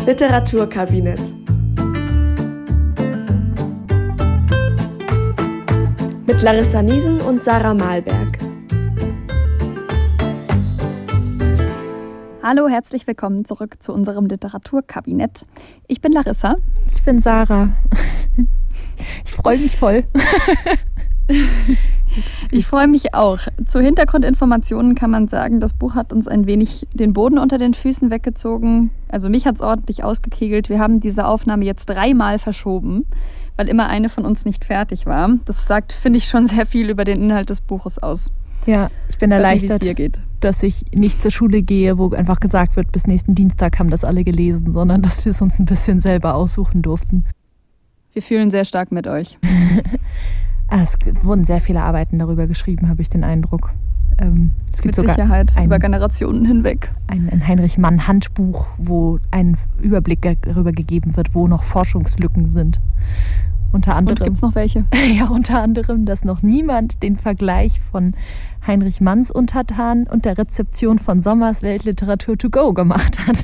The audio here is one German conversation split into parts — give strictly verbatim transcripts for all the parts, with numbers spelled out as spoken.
Literaturkabinett. Mit Larissa Niesen und Sarah Mahlberg. Hallo, herzlich willkommen zurück zu unserem Literaturkabinett. Ich bin Larissa. Ich bin Sarah. Ich freue mich voll. Ich freue mich auch. Zu Hintergrundinformationen kann man sagen, das Buch hat uns ein wenig den Boden unter den Füßen weggezogen. Also mich hat es ordentlich ausgekegelt. Wir haben diese Aufnahme jetzt dreimal verschoben, weil immer eine von uns nicht fertig war. Das sagt, finde ich, schon sehr viel über den Inhalt des Buches aus. Ja, ich bin erleichtert, nicht, geht. dass ich nicht zur Schule gehe, wo einfach gesagt wird, bis nächsten Dienstag haben das alle gelesen, sondern dass wir es uns ein bisschen selber aussuchen durften. Wir fühlen sehr stark mit euch. Es wurden sehr viele Arbeiten darüber geschrieben, habe ich den Eindruck. Ähm, es gibt Mit sogar Sicherheit, ein, über Generationen hinweg. Ein, ein Heinrich-Mann-Handbuch, wo ein Überblick darüber gegeben wird, wo noch Forschungslücken sind. Unter anderem, und gibt es noch welche? Ja, unter anderem, dass noch niemand den Vergleich von Heinrich Manns Untertan und der Rezeption von Sommers Weltliteratur to go gemacht hat.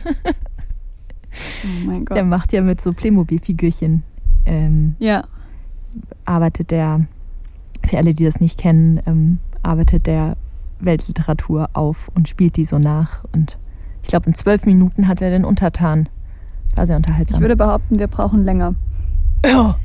Oh mein Gott. Der macht ja mit so Playmobil-Figürchen. Ähm, ja. arbeitet der, für alle, die das nicht kennen, ähm, arbeitet der Weltliteratur auf und spielt die so nach. Und ich glaube, in zwölf Minuten hat er den Untertan. War sehr unterhaltsam. Ich würde behaupten, wir brauchen länger. Ja.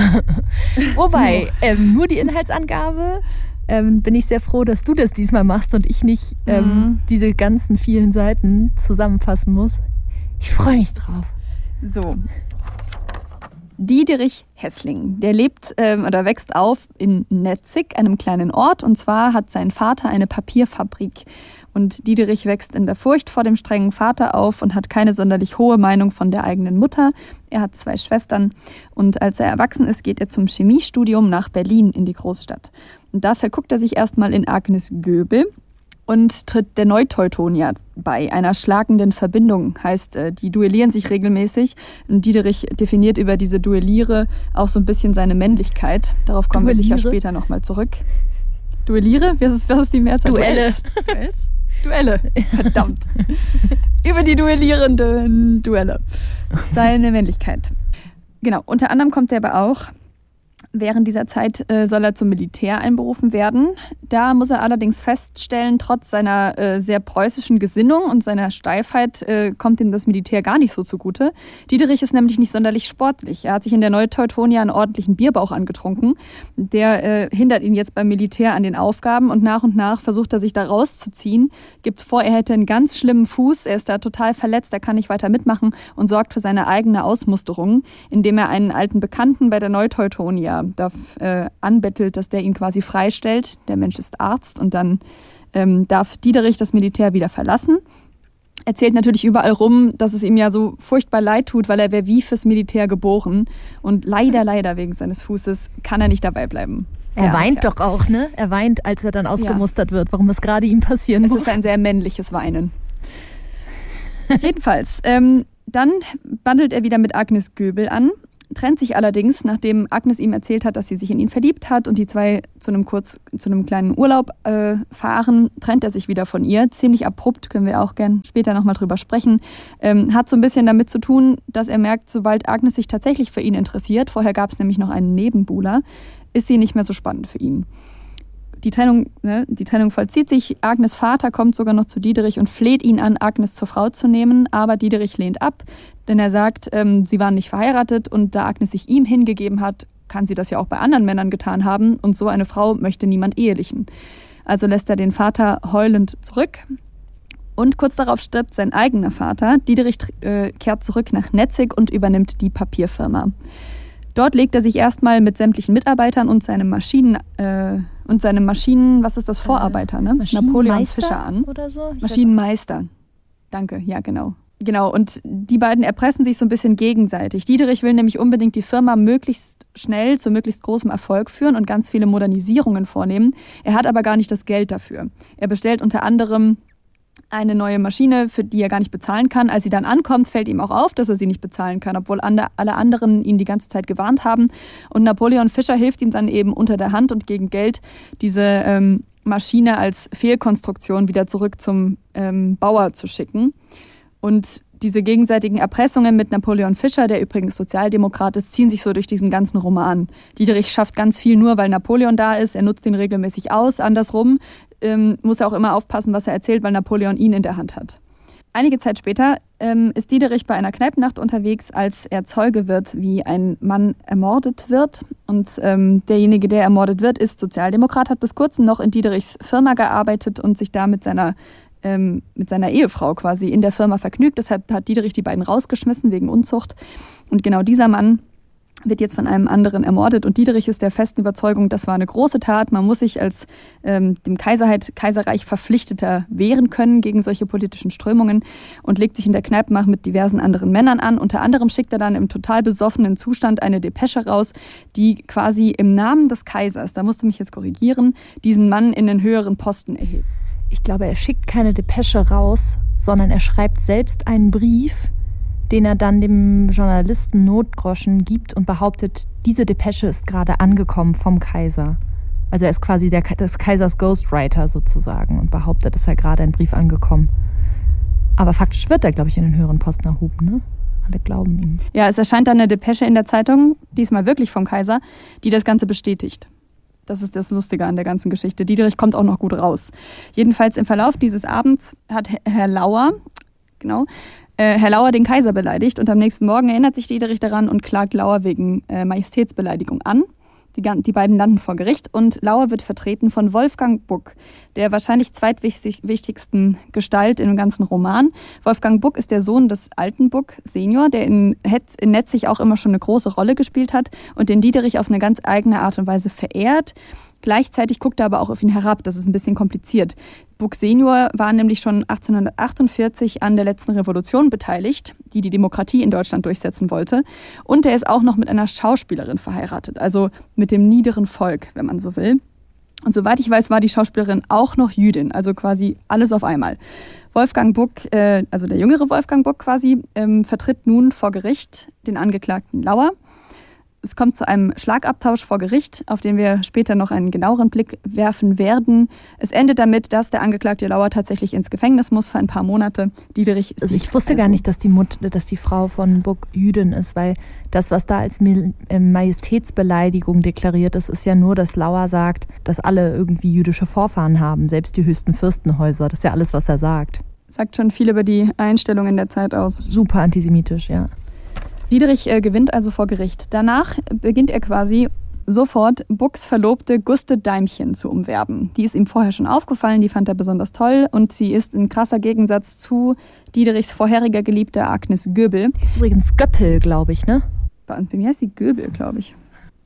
Wobei, ähm, nur die Inhaltsangabe, ähm, bin ich sehr froh, dass du das diesmal machst und ich nicht ähm, mhm. diese ganzen vielen Seiten zusammenfassen muss. Ich freue mich drauf. So. Diederich Hässling, der lebt ähm, oder wächst auf in Netzig, einem kleinen Ort. Und zwar hat sein Vater eine Papierfabrik. Und Diederich wächst in der Furcht vor dem strengen Vater auf und hat keine sonderlich hohe Meinung von der eigenen Mutter. Er hat zwei Schwestern. Und als er erwachsen ist, geht er zum Chemiestudium nach Berlin in die Großstadt. Und da verguckt er sich erstmal in Agnes Göbel und tritt der Neuteutonia bei, einer schlagenden Verbindung. Heißt, die duellieren sich regelmäßig. Und Diederich definiert über diese Duelliere auch so ein bisschen seine Männlichkeit. Darauf kommen Duelliere? wir sicher später nochmal zurück. Duelliere? Was ist, was ist die Mehrzahl? Duelle. Duells? Duelle. Verdammt. Über die duellierenden Duelle. Seine Männlichkeit. Genau, unter anderem kommt er aber auch, während dieser Zeit äh, soll er zum Militär einberufen werden. Da muss er allerdings feststellen, trotz seiner äh, sehr preußischen Gesinnung und seiner Steifheit äh, kommt ihm das Militär gar nicht so zugute. Diederich ist nämlich nicht sonderlich sportlich. Er hat sich in der Neuteutonia einen ordentlichen Bierbauch angetrunken. Der äh, hindert ihn jetzt beim Militär an den Aufgaben und nach und nach versucht er sich da rauszuziehen, gibt vor, er hätte einen ganz schlimmen Fuß, er ist da total verletzt, er kann nicht weiter mitmachen und sorgt für seine eigene Ausmusterung, indem er einen alten Bekannten bei der Neuteutonia da, äh, anbettelt, dass der ihn quasi freistellt. Der Mensch ist Arzt und dann ähm, darf Diederich das Militär wieder verlassen. Erzählt natürlich überall rum, dass es ihm ja so furchtbar leid tut, weil er wäre wie fürs Militär geboren. Und leider, leider wegen seines Fußes kann er nicht dabei bleiben. Er ja, weint ja. doch auch, ne? Er weint, als er dann ausgemustert ja. wird, warum es gerade ihm passieren es muss. Es ist ein sehr männliches Weinen. Jedenfalls, ähm, dann bandelt er wieder mit Agnes Göbel an. Trennt sich allerdings, nachdem Agnes ihm erzählt hat, dass sie sich in ihn verliebt hat und die zwei zu einem kurz zu einem kleinen Urlaub äh, fahren, trennt er sich wieder von ihr. Ziemlich abrupt, können wir auch gern später nochmal drüber sprechen. Ähm, hat so ein bisschen damit zu tun, dass er merkt, sobald Agnes sich tatsächlich für ihn interessiert, vorher gab es nämlich noch einen Nebenbuhler, ist sie nicht mehr so spannend für ihn. Die Trennung, ne, die Trennung vollzieht sich. Agnes' Vater kommt sogar noch zu Diederich und fleht ihn an, Agnes zur Frau zu nehmen. Aber Diederich lehnt ab, denn er sagt, ähm, sie waren nicht verheiratet und da Agnes sich ihm hingegeben hat, kann sie das ja auch bei anderen Männern getan haben und so eine Frau möchte niemand ehelichen. Also lässt er den Vater heulend zurück. Und kurz darauf stirbt sein eigener Vater. Diederich äh, kehrt zurück nach Netzig und übernimmt die Papierfirma. Dort legt er sich erstmal mit sämtlichen Mitarbeitern und seinem Maschinen äh, und seinem Maschinen, was ist das, Vorarbeiter, ne? Napoleon Fischer an. Oder so? Maschinenmeister. Danke, ja genau. Genau, und die beiden erpressen sich so ein bisschen gegenseitig. Diederich will nämlich unbedingt die Firma möglichst schnell zu möglichst großem Erfolg führen und ganz viele Modernisierungen vornehmen. Er hat aber gar nicht das Geld dafür. Er bestellt unter anderem eine neue Maschine, für die er gar nicht bezahlen kann. Als sie dann ankommt, fällt ihm auch auf, dass er sie nicht bezahlen kann, obwohl alle anderen ihn die ganze Zeit gewarnt haben. Und Napoleon Fischer hilft ihm dann eben unter der Hand und gegen Geld, diese ähm, Maschine als Fehlkonstruktion wieder zurück zum ähm, Bauer zu schicken. Und diese gegenseitigen Erpressungen mit Napoleon Fischer, der übrigens Sozialdemokrat ist, ziehen sich so durch diesen ganzen Roman. Diederich schafft ganz viel nur, weil Napoleon da ist. Er nutzt ihn regelmäßig aus. Andersrum ähm, muss er auch immer aufpassen, was er erzählt, weil Napoleon ihn in der Hand hat. Einige Zeit später ähm, ist Diederich bei einer Kneipennacht unterwegs, als er Zeuge wird, wie ein Mann ermordet wird. Und ähm, derjenige, der ermordet wird, ist Sozialdemokrat, hat bis kurzem noch in Diederichs Firma gearbeitet und sich da mit seiner ähm, mit seiner Ehefrau quasi in der Firma vergnügt. Deshalb hat Diederich die beiden rausgeschmissen wegen Unzucht. Und genau dieser Mann wird jetzt von einem anderen ermordet. Und Diederich ist der festen Überzeugung, das war eine große Tat. Man muss sich als ähm, dem Kaiserheit, Kaiserreich Verpflichteter wehren können gegen solche politischen Strömungen und legt sich in der Kneipennacht mit diversen anderen Männern an. Unter anderem schickt er dann im total besoffenen Zustand eine Depesche raus, die quasi im Namen des Kaisers, da musst du mich jetzt korrigieren, diesen Mann in den höheren Posten erhebt. Ich glaube, er schickt keine Depesche raus, sondern er schreibt selbst einen Brief, den er dann dem Journalisten Notgroschen gibt und behauptet, diese Depesche ist gerade angekommen vom Kaiser. Also er ist quasi der, des Kaisers Ghostwriter sozusagen und behauptet, es sei gerade ein Brief angekommen. Aber faktisch wird er, glaube ich, in den höheren Posten erhoben, ne? Alle glauben ihm. Ja, es erscheint dann eine Depesche in der Zeitung, diesmal wirklich vom Kaiser, die das Ganze bestätigt. Das ist das Lustige an der ganzen Geschichte. Diederich kommt auch noch gut raus. Jedenfalls im Verlauf dieses Abends hat Herr Lauer, genau, äh, Herr Lauer den Kaiser beleidigt und am nächsten Morgen erinnert sich Diederich daran und klagt Lauer wegen äh, Majestätsbeleidigung an. Die, die beiden landen vor Gericht und Lauer wird vertreten von Wolfgang Buck, der wahrscheinlich zweitwichtigsten Gestalt im ganzen Roman. Wolfgang Buck ist der Sohn des alten Buck Senior, der in, in Netzig auch immer schon eine große Rolle gespielt hat und den Diederich auf eine ganz eigene Art und Weise verehrt. Gleichzeitig guckt er aber auch auf ihn herab. Das ist ein bisschen kompliziert. Buck Senior war nämlich schon achtzehnhundertachtundvierzig an der letzten Revolution beteiligt, die die Demokratie in Deutschland durchsetzen wollte. Und er ist auch noch mit einer Schauspielerin verheiratet, also mit dem niederen Volk, wenn man so will. Und soweit ich weiß, war die Schauspielerin auch noch Jüdin, also quasi alles auf einmal. Wolfgang Buck, äh, also der jüngere Wolfgang Buck quasi, ähm, vertritt nun vor Gericht den Angeklagten Lauer. Es kommt zu einem Schlagabtausch vor Gericht, auf den wir später noch einen genaueren Blick werfen werden. Es endet damit, dass der Angeklagte Lauer tatsächlich ins Gefängnis muss für ein paar Monate. Diederich also ich wusste also gar nicht, dass die, Mutter, dass die Frau von Buck Jüdin ist, weil das, was da als Majestätsbeleidigung deklariert ist, ist ja nur, dass Lauer sagt, dass alle irgendwie jüdische Vorfahren haben, selbst die höchsten Fürstenhäuser. Das ist ja alles, was er sagt. Sagt schon viel über die Einstellung in der Zeit aus. Super antisemitisch, ja. Diederich äh, gewinnt also vor Gericht. Danach beginnt er quasi sofort Bucks Verlobte Guste Daimchen zu umwerben. Die ist ihm vorher schon aufgefallen, die fand er besonders toll und sie ist ein krasser Gegensatz zu Diederichs vorheriger Geliebte Agnes Göbel. Das ist übrigens Göppel, glaube ich, ne? Bei, bei mir heißt sie Göbel, glaube ich.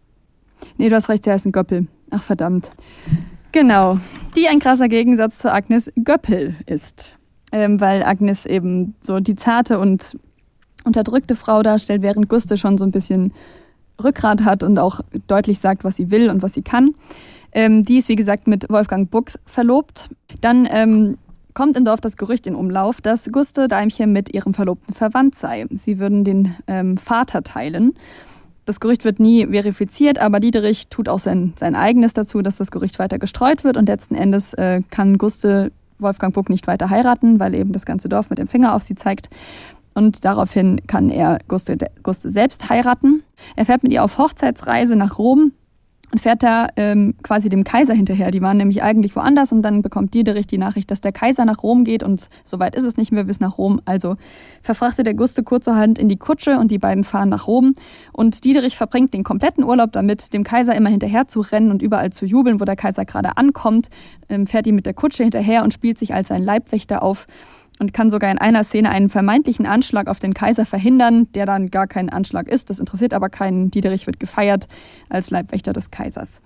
Nee, du hast recht, sie heißt ein Göppel. Ach, verdammt. Genau, die ein krasser Gegensatz zu Agnes Göppel ist. Ähm, weil Agnes eben so die zarte und unterdrückte Frau darstellt, während Guste schon so ein bisschen Rückgrat hat und auch deutlich sagt, was sie will und was sie kann. Ähm, die ist, wie gesagt, mit Wolfgang Bucks verlobt. Dann ähm, kommt im Dorf das Gerücht in Umlauf, dass Guste Daimchen mit ihrem Verlobten verwandt sei. Sie würden den ähm, Vater teilen. Das Gerücht wird nie verifiziert, aber Diederich tut auch sein, sein eigenes dazu, dass das Gerücht weiter gestreut wird und letzten Endes äh, kann Guste Wolfgang Buck nicht weiter heiraten, weil eben das ganze Dorf mit dem Finger auf sie zeigt. Und daraufhin kann er Guste, Guste selbst heiraten. Er fährt mit ihr auf Hochzeitsreise nach Rom und fährt da ähm, quasi dem Kaiser hinterher. Die waren nämlich eigentlich woanders und dann bekommt Diederich die Nachricht, dass der Kaiser nach Rom geht und soweit ist es nicht mehr bis nach Rom. Also verfrachtet der Guste kurzerhand in die Kutsche und die beiden fahren nach Rom. Und Diederich verbringt den kompletten Urlaub damit, dem Kaiser immer hinterher zu rennen und überall zu jubeln, wo der Kaiser gerade ankommt, ähm, fährt ihm mit der Kutsche hinterher und spielt sich als sein Leibwächter auf. Und kann sogar in einer Szene einen vermeintlichen Anschlag auf den Kaiser verhindern, der dann gar kein Anschlag ist. Das interessiert aber keinen. Diederich wird gefeiert als Leibwächter des Kaisers.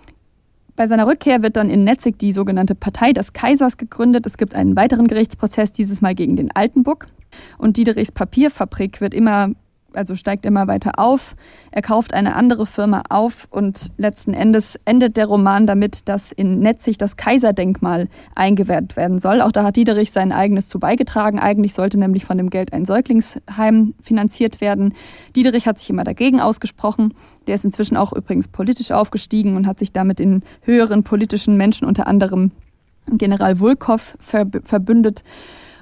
Bei seiner Rückkehr wird dann in Netzig die sogenannte Partei des Kaisers gegründet. Es gibt einen weiteren Gerichtsprozess, dieses Mal gegen den alten Buck. Und Diederichs Papierfabrik wird immer, also steigt immer weiter auf. Er kauft eine andere Firma auf und letzten Endes endet der Roman damit, dass in Netzig das Kaiserdenkmal eingeweiht werden soll. Auch da hat Diederich sein eigenes zu beigetragen. Eigentlich sollte nämlich von dem Geld ein Säuglingsheim finanziert werden. Diederich hat sich immer dagegen ausgesprochen. Der ist inzwischen auch übrigens politisch aufgestiegen und hat sich damit in höheren politischen Menschen, unter anderem General Wulkow, verbündet.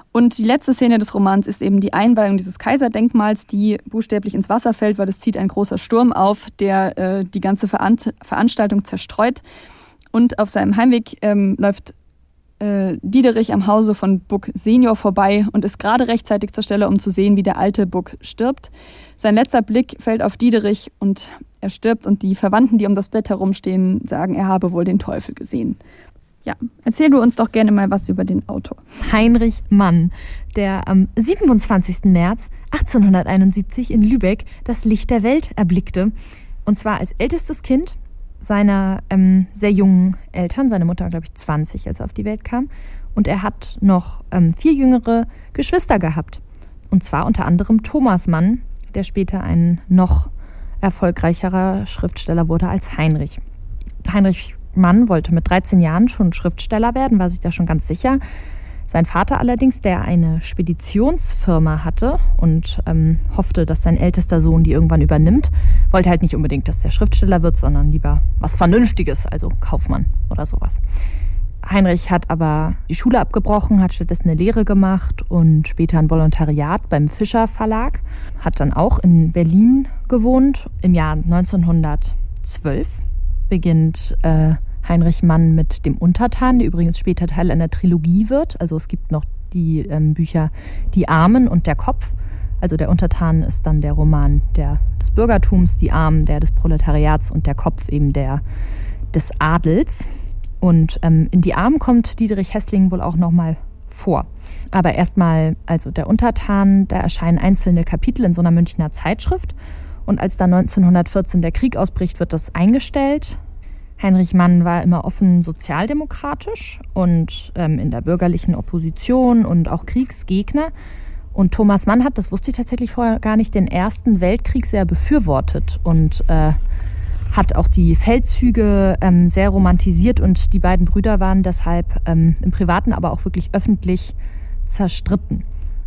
Und die letzte Szene des Romans ist eben die Einweihung dieses Kaiserdenkmals, die buchstäblich ins Wasser fällt, weil es zieht ein großer Sturm auf, der äh, die ganze Veran- Veranstaltung zerstreut. Und auf seinem Heimweg ähm, läuft äh, Diederich am Hause von Buck Senior vorbei und ist gerade rechtzeitig zur Stelle, um zu sehen, wie der alte Buck stirbt. Sein letzter Blick fällt auf Diederich und er stirbt und die Verwandten, die um das Bett herumstehen, sagen, er habe wohl den Teufel gesehen. Ja, erzähl du uns doch gerne mal was über den Autor. Heinrich Mann, der am siebenundzwanzigsten März achtzehnhunderteinundsiebzig in Lübeck das Licht der Welt erblickte. Und zwar als ältestes Kind seiner ähm, sehr jungen Eltern. Seine Mutter war, glaube ich, zwanzig, als er auf die Welt kam. Und er hat noch ähm, vier jüngere Geschwister gehabt. Und zwar unter anderem Thomas Mann, der später ein noch erfolgreicherer Schriftsteller wurde als Heinrich. Heinrich Mann wollte mit dreizehn Jahren schon Schriftsteller werden, war sich da schon ganz sicher. Sein Vater allerdings, der eine Speditionsfirma hatte und ähm, hoffte, dass sein ältester Sohn die irgendwann übernimmt, wollte halt nicht unbedingt, dass der Schriftsteller wird, sondern lieber was Vernünftiges, also Kaufmann oder sowas. Heinrich hat aber die Schule abgebrochen, hat stattdessen eine Lehre gemacht und später ein Volontariat beim Fischer Verlag, hat dann auch in Berlin gewohnt. Im Jahr neunzehnhundertzwölf beginnt äh, Heinrich Mann mit dem Untertan, der übrigens später Teil einer Trilogie wird. Also es gibt noch die ähm, Bücher Die Armen und der Kopf. Also der Untertan ist dann der Roman der, des Bürgertums, die Armen der des Proletariats und der Kopf eben der des Adels. Und ähm, in Die Armen kommt Diederich Hässling wohl auch nochmal vor. Aber erstmal, also der Untertan, da erscheinen einzelne Kapitel in so einer Münchner Zeitschrift. Und als dann neunzehnhundertvierzehn der Krieg ausbricht, wird das eingestellt. Heinrich Mann war immer offen sozialdemokratisch und ähm, in der bürgerlichen Opposition und auch Kriegsgegner. Und Thomas Mann hat, das wusste ich tatsächlich vorher gar nicht, den Ersten Weltkrieg sehr befürwortet und äh, hat auch die Feldzüge ähm, sehr romantisiert. Und die beiden Brüder waren deshalb ähm, im Privaten, aber auch wirklich öffentlich zerstritten.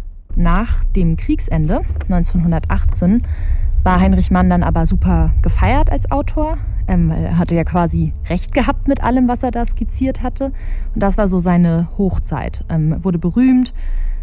Nach dem Kriegsende neunzehnhundertachtzehn war Heinrich Mann dann aber super gefeiert als Autor. Ähm, er hatte ja quasi recht gehabt mit allem, was er da skizziert hatte. Und das war so seine Hochzeit. Ähm, wurde berühmt,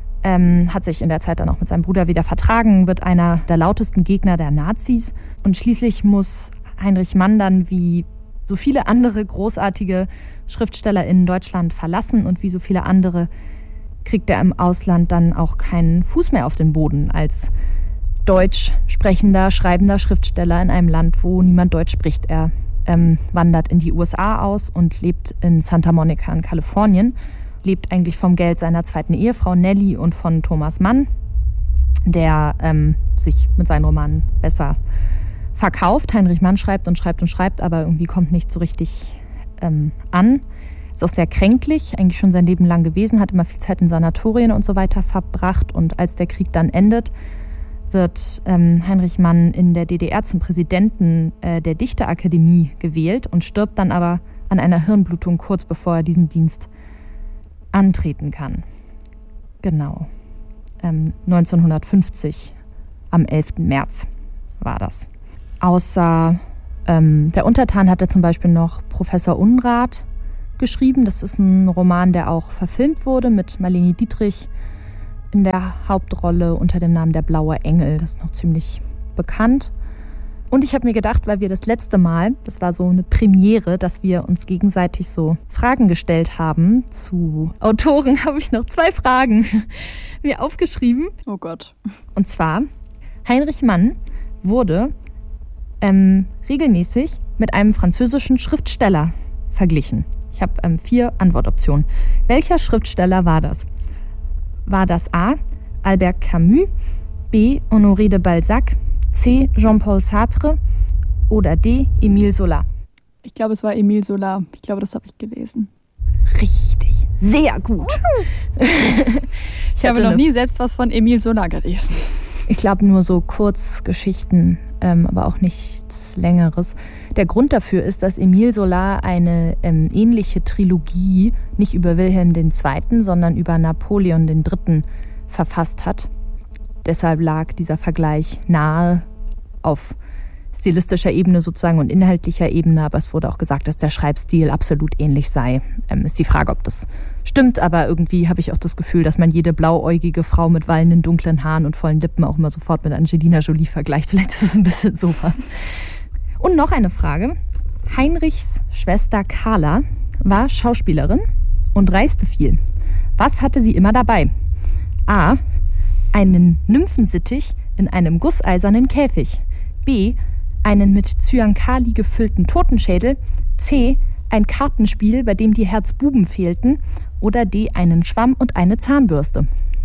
ähm, hat sich in der Zeit dann auch mit seinem Bruder wieder vertragen, wird einer der lautesten Gegner der Nazis. Und schließlich muss Heinrich Mann dann wie so viele andere großartige Schriftsteller in Deutschland verlassen. Und wie so viele andere kriegt er im Ausland dann auch keinen Fuß mehr auf den Boden als deutsch sprechender, schreibender Schriftsteller in einem Land, wo niemand Deutsch spricht. Er ähm, wandert in die U S A aus und lebt in Santa Monica in Kalifornien. Lebt eigentlich vom Geld seiner zweiten Ehefrau Nelly und von Thomas Mann, der ähm, sich mit seinen Romanen besser verkauft. Heinrich Mann schreibt und schreibt und schreibt, aber irgendwie kommt nicht so richtig ähm, an. Ist auch sehr kränklich, eigentlich schon sein Leben lang gewesen, hat immer viel Zeit in Sanatorien und so weiter verbracht. Und als der Krieg dann endet, wird ähm, Heinrich Mann in der D D R zum Präsidenten äh, der Dichterakademie gewählt und stirbt dann aber an einer Hirnblutung kurz bevor er diesen Dienst antreten kann. Genau. Ähm, neunzehnhundertfünfzig, am elften März war das. Außer ähm, der Untertan hat er zum Beispiel noch Professor Unrat geschrieben. Das ist ein Roman, der auch verfilmt wurde mit Marlene Dietrich in der Hauptrolle unter dem Namen Der blaue Engel. Das ist noch ziemlich bekannt. Und ich habe mir gedacht, weil wir das letzte Mal, das war so eine Premiere, dass wir uns gegenseitig so Fragen gestellt haben zu Autoren, habe ich noch zwei Fragen mir aufgeschrieben. Oh Gott. Und zwar, Heinrich Mann wurde ähm, regelmäßig mit einem französischen Schriftsteller verglichen. Ich habe ähm, vier Antwortoptionen. Welcher Schriftsteller war das? War das A. Albert Camus, B. Honoré de Balzac, C. Jean-Paul Sartre oder D. Émile Zola? Ich glaube, es war Émile Zola. Ich glaube, das habe ich gelesen. Richtig, sehr gut. Ich habe noch nie selbst was von Émile Zola gelesen. Ich glaube nur so Kurzgeschichten, ähm, aber auch nichts Längeres. Der Grund dafür ist, dass Émile Zola eine ähm, ähnliche Trilogie nicht über Wilhelm der Zweite., sondern über Napoleon der Dritte. verfasst hat. Deshalb lag dieser Vergleich nahe auf stilistischer Ebene sozusagen und inhaltlicher Ebene, aber es wurde auch gesagt, dass der Schreibstil absolut ähnlich sei. Ähm, ist die Frage, ob das stimmt, aber irgendwie habe ich auch das Gefühl, dass man jede blauäugige Frau mit wallenden dunklen Haaren und vollen Lippen auch immer sofort mit Angelina Jolie vergleicht. Vielleicht ist es ein bisschen sowas. Und noch eine Frage. Heinrichs Schwester Carla war Schauspielerin und reiste viel. Was hatte sie immer dabei? A. Einen Nymphensittich in einem gusseisernen Käfig. B. Einen mit Zyankali gefüllten Totenschädel. C. Ein Kartenspiel, bei dem die Herzbuben fehlten. Oder D. Einen Schwamm und eine Zahnbürste.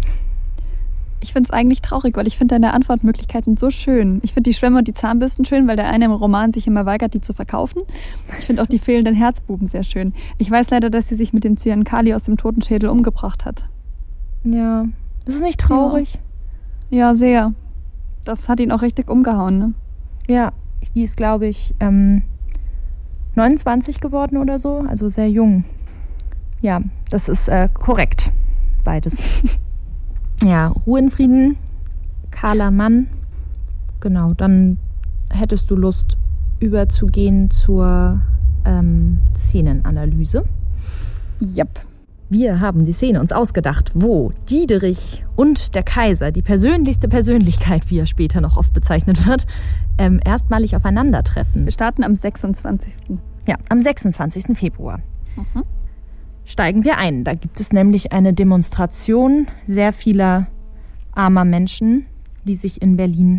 Ich finde es eigentlich traurig, weil ich finde deine Antwortmöglichkeiten so schön. Ich finde die Schwämme und die Zahnbürsten schön, weil der eine im Roman sich immer weigert, die zu verkaufen. Ich finde auch die fehlenden Herzbuben sehr schön. Ich weiß leider, dass sie sich mit dem Zyankali aus dem Totenschädel umgebracht hat. Ja, das ist nicht traurig. Ja, ja, sehr. Das hat ihn auch richtig umgehauen, ne? Ja, die ist, glaube ich, ähm, neunundzwanzig geworden oder so, also sehr jung. Ja, das ist äh, korrekt, beides. Ja, Ruhe in Frieden, Carla Mann. Genau, dann hättest du Lust, überzugehen zur ähm, Szenenanalyse. Yep. Wir haben die Szene uns ausgedacht, wo Diederich und der Kaiser, die persönlichste Persönlichkeit, wie er später noch oft bezeichnet wird, ähm, erstmalig aufeinandertreffen. Wir starten am sechsundzwanzigsten Ja, am sechsundzwanzigsten Februar. Mhm. Steigen wir ein. Da gibt es nämlich eine Demonstration sehr vieler armer Menschen, die sich in Berlin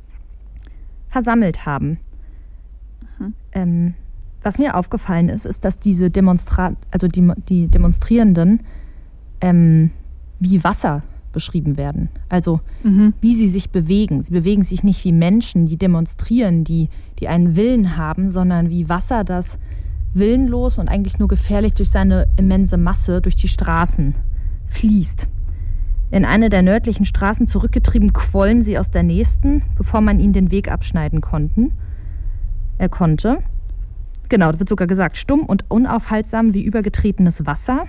versammelt haben. Mhm. Ähm, was mir aufgefallen ist, ist, dass diese Demonstra- also die, die Demonstrierenden ähm, wie Wasser beschrieben werden. Also mhm. wie sie sich bewegen. Sie bewegen sich nicht wie Menschen, die demonstrieren, die, die einen Willen haben, sondern wie Wasser, das willenlos und eigentlich nur gefährlich durch seine immense Masse durch die Straßen fließt. In eine der nördlichen Straßen zurückgetrieben, quollen sie aus der nächsten, bevor man ihnen den Weg abschneiden konnten. Er konnte. Genau, da wird sogar gesagt, stumm und unaufhaltsam wie übergetretenes Wasser.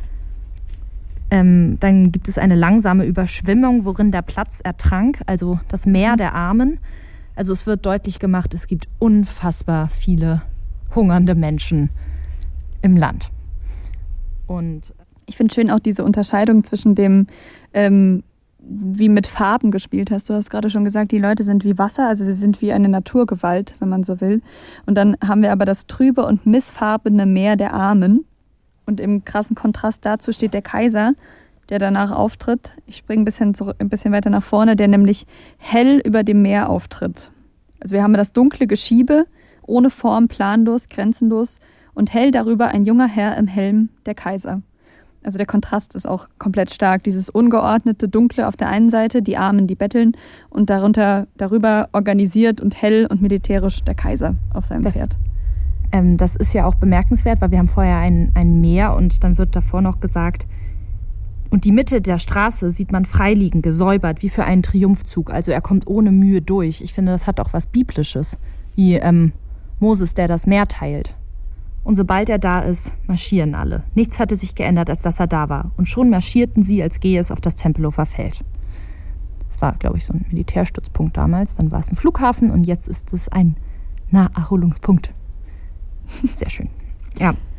Ähm, dann gibt es eine langsame Überschwemmung, worin der Platz ertrank, also das Meer der Armen. Also es wird deutlich gemacht, es gibt unfassbar viele hungernde Menschen im Land. Und ich finde schön auch diese Unterscheidung zwischen dem, ähm, wie mit Farben gespielt hast. Du hast gerade schon gesagt, die Leute sind wie Wasser, also sie sind wie eine Naturgewalt, wenn man so will. Und dann haben wir aber das trübe und missfarbene Meer der Armen. Und im krassen Kontrast dazu steht der Kaiser, der danach auftritt. Ich springe ein bisschen, zurück, ein bisschen weiter nach vorne, der nämlich hell über dem Meer auftritt. Also wir haben das dunkle Geschiebe, ohne Form, planlos, grenzenlos und hell darüber ein junger Herr im Helm, der Kaiser. Also der Kontrast ist auch komplett stark. Dieses ungeordnete Dunkle auf der einen Seite, die Armen, die betteln und darunter, darüber organisiert und hell und militärisch der Kaiser auf seinem das, Pferd. Ähm, das ist ja auch bemerkenswert, weil wir haben vorher ein, ein Meer und dann wird davor noch gesagt, und die Mitte der Straße sieht man freiliegen, gesäubert, wie für einen Triumphzug. Also er kommt ohne Mühe durch. Ich finde, das hat auch was Biblisches, wie ähm, Moses, der das Meer teilt. Und sobald er da ist, marschieren alle. Nichts hatte sich geändert, als dass er da war. Und schon marschierten sie, als gehe es auf das Tempelhofer Feld. Das war, glaube ich, so ein Militärstützpunkt damals. Dann war es ein Flughafen und jetzt ist es ein Naherholungspunkt. Sehr schön. Ja,